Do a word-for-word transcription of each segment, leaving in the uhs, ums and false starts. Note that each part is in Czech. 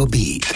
Rádio Beat.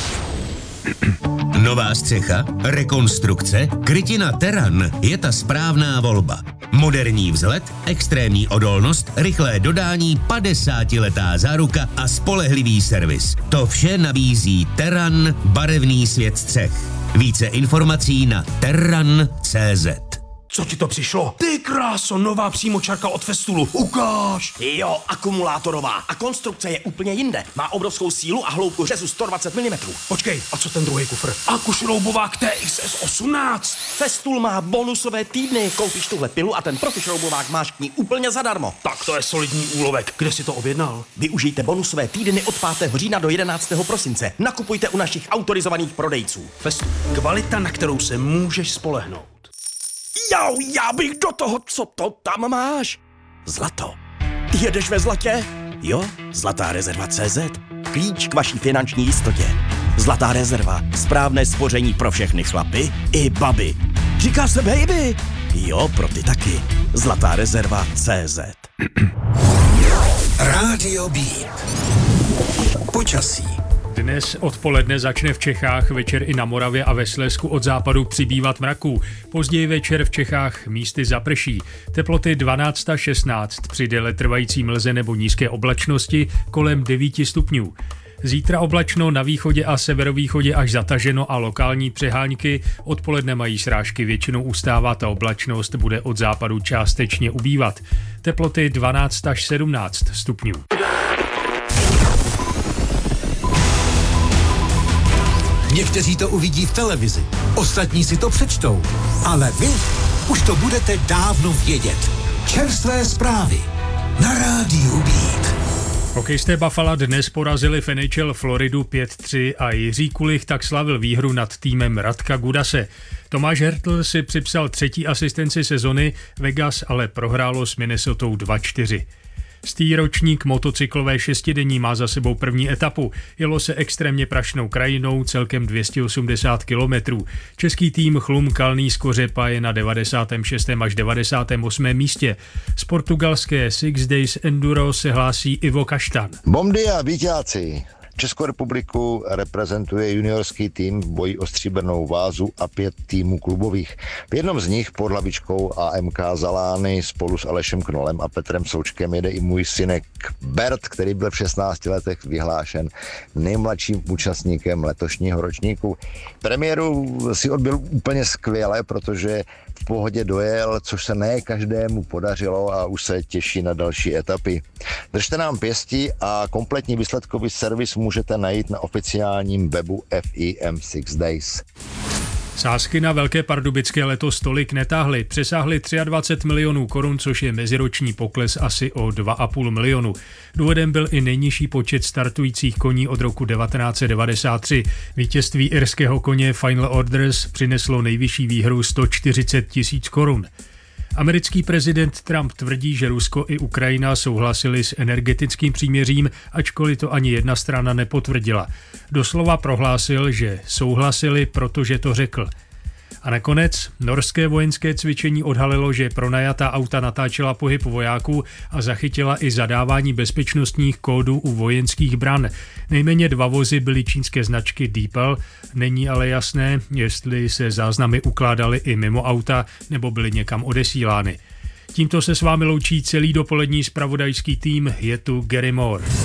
Nová střecha, rekonstrukce, krytina Terran je ta správná volba. Moderní vzhled, extrémní odolnost, rychlé dodání, padesátiletá záruka a spolehlivý servis. To vše nabízí Terran, barevný svět střech. Více informací na terran tečka cé zet. Co ti to přišlo? Ty kráso, nová přímočarka od Festulu. Ukáž! Jo, akumulátorová. A konstrukce je úplně jinde. Má obrovskou sílu a hloubku řezu sto dvacet milimetrů. Počkej, a co ten druhý kufr? Akušroubovák T X S osmnáct. Festul má bonusové týdny. Koupíš tuhle pilu a ten profišroubovák máš k ní úplně zadarmo. Tak to je solidní úlovek. Kde si to objednal? Využijte bonusové týdny od pátého října do jedenáctého prosince. Nakupujte u našich autorizovaných prodejců. Festul. Kvalita, na kterou se můžeš spolehnout. Jau, já bych do toho, co to tam máš? Zlato. Jedeš ve zlatě? Jo, Zlatá rezerva tečka cé zet. Klíč k vaší finanční jistotě. Zlatá rezerva. Správné spoření pro všechny chlapy i baby. Říká se baby? Jo, pro ty taky. Zlatá rezerva tečka cé zet. Rádio Beat. Počasí. Dnes odpoledne začne v Čechách, večer i na Moravě a ve Slezsku od západu přibývat mraků. Později večer v Čechách místy zaprší. Teploty dvanáct až šestnáct, při déle trvající mlze nebo nízké oblačnosti kolem devět stupňů. Zítra oblačno, na východě a severovýchodě až zataženo a lokální přehánky. Odpoledne mají srážky většinou ustávat a oblačnost bude od západu částečně ubývat. Teploty dvanáct až sedmnáct stupňů. Někteří to uvidí v televizi, ostatní si to přečtou, ale vy už to budete dávno vědět. Čerstvé zprávy na Rádiu Beat. Hokejisté Buffalo dnes porazili v N H L Floridu pět tři a Jiří Kulich tak slavil výhru nad týmem Radka Gudase. Tomáš Hertl si připsal třetí asistenci sezony, Vegas ale prohrálo s Minnesotou dva čtyři. Stý ročník motocyklové šestidenní má za sebou první etapu. Jelo se extrémně prašnou krajinou, celkem dvě stě osmdesát kilometrů. Český tým Chlum Kalný z Kořepa je na devadesátém šestém až devadesátém osmém místě. Z portugalské Six Days Enduro se hlásí Ivo Kaštan. Bom dia, víťáci. Českou republiku reprezentuje juniorský tým v boji o stříbrnou vázu a pět týmů klubových. V jednom z nich pod hlavičkou A M K Zalány spolu s Alešem Knolem a Petrem Součkem jede i můj synek Bert, který byl v šestnácti letech vyhlášen nejmladším účastníkem letošního ročníku. Premiéru si odbyl úplně skvěle, protože v pohodě dojel, což se ne každému podařilo a už se těší na další etapy. Držte nám pěsti a kompletní výsledkový servis můžete najít na oficiálním webu F I M Six Days. Sázky na Velké Pardubické letos tolik netáhly. Přesáhly dvacet tři milionů korun, což je meziroční pokles asi o dva a půl milionu. Důvodem byl i nejnižší počet startujících koní od roku devatenáct set devadesát tři. Vítězství irského koně Final Orders přineslo nejvyšší výhru sto čtyřicet tisíc korun. Americký prezident Trump tvrdí, že Rusko i Ukrajina souhlasili s energetickým příměřím, ačkoliv to ani jedna strana nepotvrdila. Doslova prohlásil, že souhlasili, protože to řekl. A nakonec norské vojenské cvičení odhalilo, že pronajatá auta natáčela pohyb vojáků a zachytila i zadávání bezpečnostních kódů u vojenských bran. Nejméně dva vozy byly čínské značky Deepel, není ale jasné, jestli se záznamy ukládaly i mimo auta nebo byly někam odesílány. Tímto se s vámi loučí celý dopolední zpravodajský tým, je tu Gary Moore.